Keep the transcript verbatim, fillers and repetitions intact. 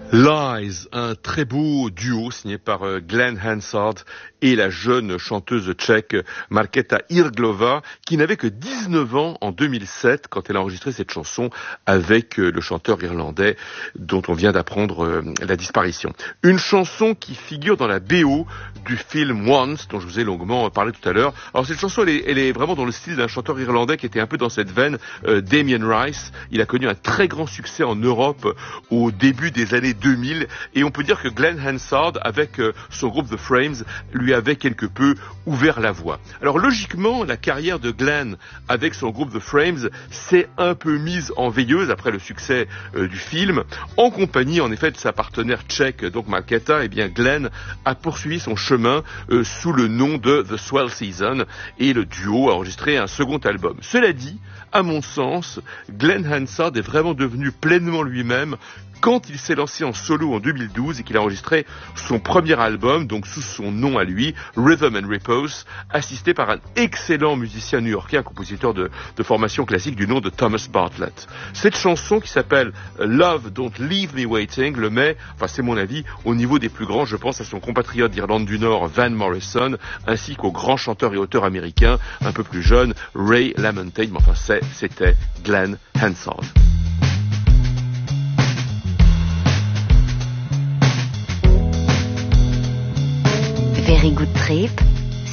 Lies, un très beau duo signé par Glen Hansard et la jeune chanteuse tchèque Markéta Irglová, qui n'avait que dix-neuf ans en deux mille sept quand elle a enregistré cette chanson avec le chanteur irlandais dont on vient d'apprendre la disparition. Une chanson qui figure dans la B O du film Once, dont je vous ai longuement parlé tout à l'heure. Alors cette chanson, elle est, elle est vraiment dans le style d'un chanteur irlandais qui était un peu dans cette veine, euh, Damien Rice. Il a connu un très grand succès en Europe au début des années deux mille, et on peut dire que Glen Hansard, avec euh, son groupe The Frames, lui avait quelque peu ouvert la voie. Alors logiquement, la carrière de Glen avec son groupe The Frames s'est un peu mise en veilleuse après le succès euh, du film. En compagnie, en effet, de sa partenaire tchèque, donc Markéta, eh bien Glen a poursuivi son chemin euh, sous le nom de The Swell Season, et le duo a enregistré un second album. Cela dit, à mon sens, Glen Hansard est vraiment devenu pleinement lui-même quand il s'est lancé en solo en deux mille douze et qu'il a enregistré son premier album, donc sous son nom à lui, Rhythm and Repose, assisté par un excellent musicien new-yorkais, un compositeur de, de formation classique du nom de Thomas Bartlett. Cette chanson qui s'appelle Love Don't Leave Me Waiting le met, enfin c'est mon avis, au niveau des plus grands. Je pense à son compatriote d'Irlande du Nord, Van Morrison, ainsi qu'au grand chanteur et auteur américain, un peu plus jeune, Ray LaMontagne, mais enfin c'est, c'était Glen Hansard. Very good trip.